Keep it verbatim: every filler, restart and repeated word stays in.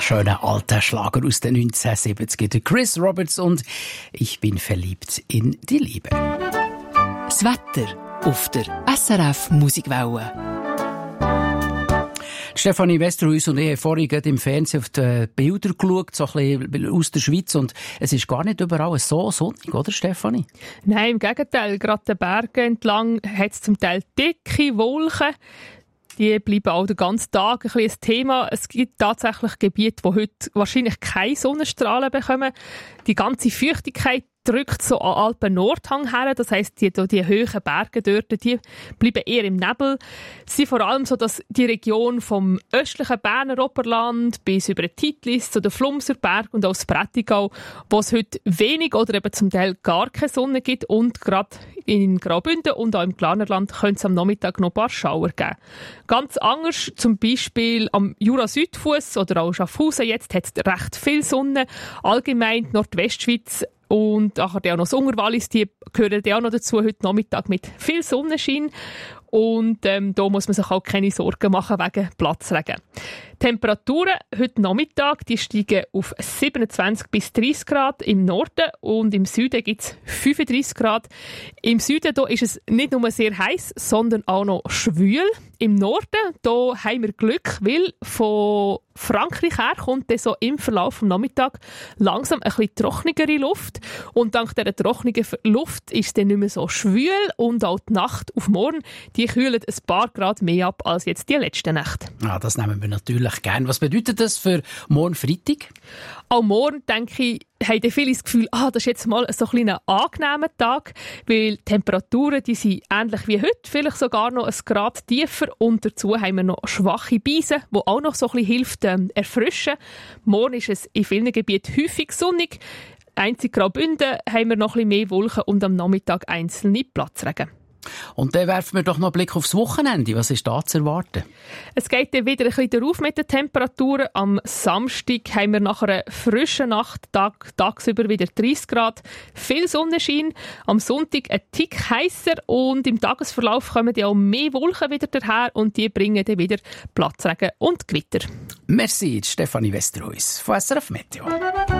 schöner alter Schlager aus den neunzehnhundertsiebziger. Chris Roberts und «Ich bin verliebt in die Liebe». Das Wetter auf der S R F Musikwelle. Stefanie Westerhuis und ich haben vorhin im Fernsehen auf die Bilder geschaut, so ein bisschen aus der Schweiz, und es ist gar nicht überall so sonnig, oder Stefanie? Nein, im Gegenteil. Gerade den Bergen entlang hat es zum Teil dicke Wolken. Die bleiben auch den ganzen Tag ein bisschen ein Thema. Es gibt tatsächlich Gebiete, die heute wahrscheinlich keine Sonnenstrahlen bekommen. Die ganze Feuchtigkeit drückt so an Alpen-Nordhang her. Das heisst, die, die hohen Berge dort, die bleiben eher im Nebel. Es ist vor allem so, dass die Region vom östlichen Berner Oberland bis über den Titlis zu den Flumserberg und auch das Prättigau, wo es heute wenig oder eben zum Teil gar keine Sonne gibt. Und gerade in Graubünden und auch im Glarnerland könnte es am Nachmittag noch ein paar Schauer geben. Ganz anders, zum Beispiel am Jura-Südfuss oder auch Schaffhausen, jetzt hat es recht viel Sonne. Allgemein die Nordwestschweiz und auch noch das Ungerwallis, die gehören auch noch dazu, heute Nachmittag mit viel Sonnenschein. Und ähm, da muss man sich auch keine Sorgen machen wegen Platzregen. Die Temperaturen heute Nachmittag die steigen auf siebenundzwanzig bis dreißig Grad im Norden und im Süden gibt es fünfunddreißig Grad. Im Süden da ist es nicht nur sehr heiß, sondern auch noch schwül. Im Norden da haben wir Glück, weil von Frankreich her kommt dann so im Verlauf des Nachmittags langsam ein bisschen trockenere Luft. Und dank dieser trockenen Luft ist es dann nicht mehr so schwül und auch die Nacht auf morgen, die kühlt ein paar Grad mehr ab als jetzt die letzte Nacht. Ja, das nehmen wir natürlich gerne. Was bedeutet das für morgen Freitag? Auch morgen, denke ich, haben viele das Gefühl, ah, das ist jetzt mal so ein kleiner angenehmer Tag, weil die Temperaturen die sind ähnlich wie heute, vielleicht sogar noch ein Grad tiefer und dazu haben wir noch schwache Beise, die auch noch so ein bisschen hilft, ähm, erfrischen. Morgen ist es in vielen Gebieten häufig sonnig. Einzig Graubünden haben wir noch ein bisschen mehr Wolken und am Nachmittag einzelne Platzregen. Und dann werfen wir doch noch einen Blick aufs Wochenende. Was ist da zu erwarten? Es geht dann wieder ein bisschen darauf mit den Temperaturen. Am Samstag haben wir nach einer frischen Nacht Tag, tagsüber wieder dreißig Grad. Viel Sonnenschein. Am Sonntag ein Tick heißer und im Tagesverlauf kommen dann auch mehr Wolken wieder daher und die bringen dann wieder Platzregen und Gewitter. Merci, Stefanie Westerhuis von S R F Meteo.